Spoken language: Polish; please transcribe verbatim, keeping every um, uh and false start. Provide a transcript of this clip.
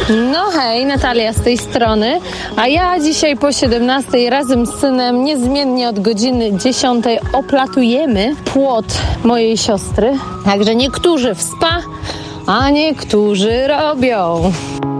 No hej, Natalia z tej strony, a ja dzisiaj po siedemnastej razem z synem niezmiennie od godziny dziesiątej oplatujemy płot mojej siostry. Także niektórzy w spa, a niektórzy robią.